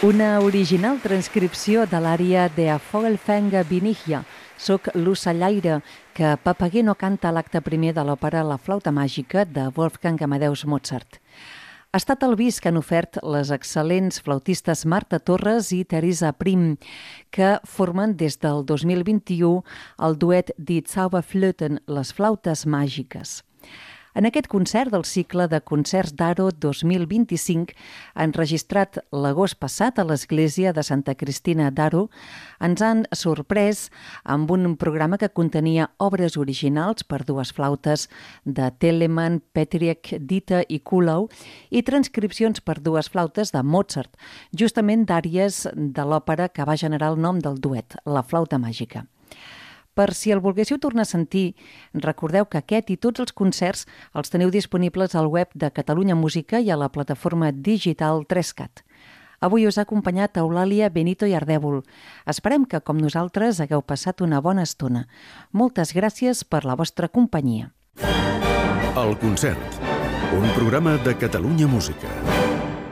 Una original transcripció de l'ària de A Vogelfänger Binigia, Soc l'ocellaire, que Papageno canta a l'acte primer de l'òpera La flauta màgica de Wolfgang Amadeus Mozart. Ha estat el bis que han ofert les excel·lents flautistes Marta Torres i Teresa Prim, que formen des del 2021 el duet Die Zauberflöten, les flautes màgiques. En aquest concert del cicle de concerts d'Aro 2025, enregistrat l'agost passat a l'església de Santa Cristina d'Aro, ens han sorprès amb un programa que contenia obres originals per dues flautes de Telemann, Petriek, Dita i Kuhlau i transcripcions per dues flautes de Mozart, justament d'àries de l'òpera que va generar el nom del duet, La flauta màgica. Per si el volguéssiu tornar a sentir, recordeu que aquest i tots els concerts els teniu disponibles al web de Catalunya Música i a la plataforma digital 3CAT. Avui us ha acompanyat Eulàlia Benito i Ardèvol. Esperem que, com nosaltres, hagueu passat una bona estona. Moltes gràcies per la vostra companyia. El concert, un programa de Catalunya Música.